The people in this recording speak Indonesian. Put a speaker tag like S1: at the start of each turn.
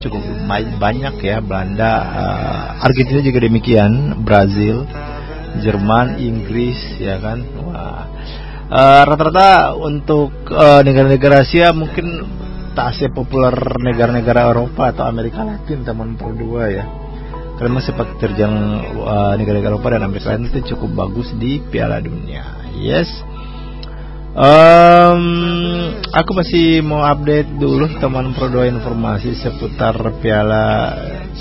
S1: cukup banyak ya. Belanda, Argentina juga demikian, Brazil, Jerman, Inggris, ya kan. Wah, rata-rata untuk negara-negara Asia mungkin tak sepopuler negara-negara Eropa atau Amerika Latin, teman Pro 2 ya. Karena sepak terjang negara-negara Eropa dan Amerika Latin itu cukup bagus di Piala Dunia. Yes. Aku masih mau update dulu teman Pro 2 informasi seputar Piala